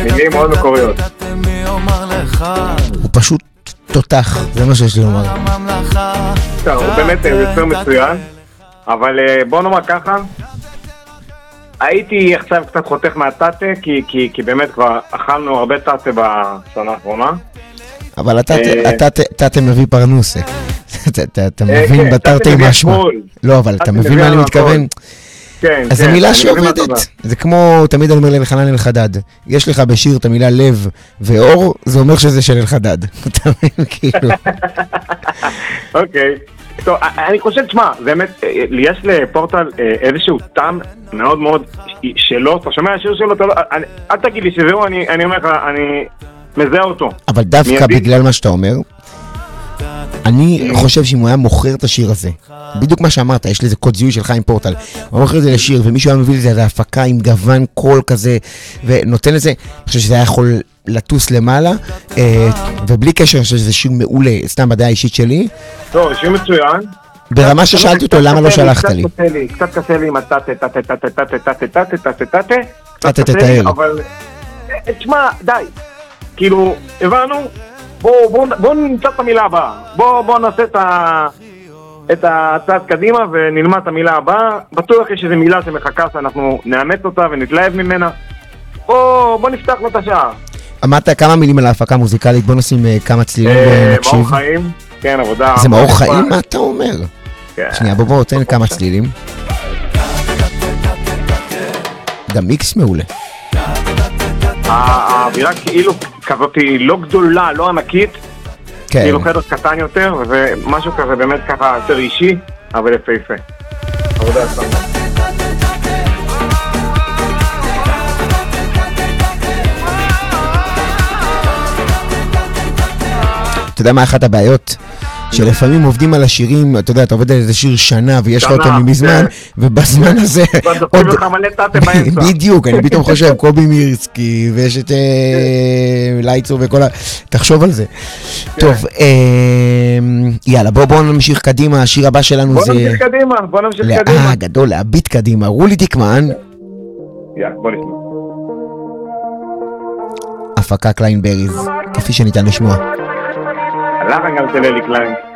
מילים מאוד מקוריות. הוא פשוט תותח, זה מה שיש לי לומר. הוא באמת יוצר מצוין, אבל בוא נאמר ככה, הייתי עכשיו קצת חותך מהטאטה, כי באמת כבר אכלנו הרבה טאטה בשנה האחרונה. אבל אתה מביא פרנוסה. אתה מבין בתרתי משמע. לא, אבל אתה מבין מה אני מתכוון? אז זו מילה שעובדת. זה כמו, תמיד אני אומר לאלחנן אלחדד. יש לך בשיר את המילה לב ואור, זה אומר שזה של אלחדד. אתה מבין כאילו. אוקיי. טוב, אני חושב, תשמע, באמת, יש לפורטל איזשהו טעם מאוד מאוד שלו, אתה שומע השיר שלו, אל תגיד לי שזהו, אני אומר לך, אני מזהה אותו. אבל דווקא בגלל מה שאתה אומר, אני חושב שאם הוא היה מוכר את השיר הזה, בדיוק מה שאמרת, יש לזה קוד זיהוי שלך עם פורטל, הוא מוכר את זה לשיר, ומישהו היה מביא לזה הפקה עם גוון קול כזה, ונותן לזה, אני חושב שזה היה יכול לטוס למעלה, ובלי קשר, אני חושב שזה שיר מעולה, סתם בדעה האישית שלי. טוב, שיר מצוין. ברמה ששאלתי אותו, למה לא שלחת לי? קצת קשה לי עם הטאטה, אבל תשמע, די, כאילו, הבנו, בואו נמצא את המילה הבאה, בואו נעשה את הצעד קדימה ונלמד את המילה הבאה, בטוח יש איזו מילה שמחכה שאנחנו נאמץ אותה ונתלהב ממנה, בואו נפתח לו את השעה. אמרת כמה מילים על ההפקה המוזיקלית, בוא נשים כמה צלילים ונקשיב. מאור חיים, כן, עבודה. זה מאור חיים? מה אתה אומר? שנייה, בוא תן כמה צלילים. גם מיקס מעולה. האווירה כאילו כזאת לא גדולה, לא ענקית, כאילו חדר קטן יותר, ומשהו כזה באמת ככה יותר אישי, אבל יפה. עבודה סתם. אתה יודע מה אחת הבעיות? שלפעמים עובדים על השירים, אתה יודע, אתה עובד על איזה שיר שנה ויש לך אותו מזמן, ובזמן הזה... דופקים לך מלא טאטה באמצע. בדיוק, אני פתאום חושב, קובי מירסקי, ויש את לייצור וכל ה... תחשוב על זה. טוב, יאללה, בואו נמשיך קדימה, השיר הבא שלנו זה... בואו נמשיך קדימה. גדול, להביט קדימה. רולי דיקמן. יאללה, בוא נשמע. הפקה קליין בריז, כפי שניתן לשמוע. הלך גם של אלי קליין.